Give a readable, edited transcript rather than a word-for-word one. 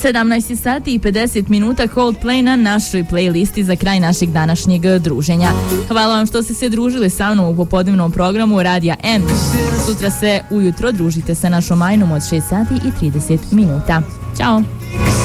17 sati i 50 minuta Coldplay na našoj playlisti za kraj našeg današnjeg druženja. Hvala vam što ste se družili sa mnom u popodnevnom programu Radija M. Sutra se ujutro družite sa našom Majnom od 6 sati i 30 minuta. Ćao!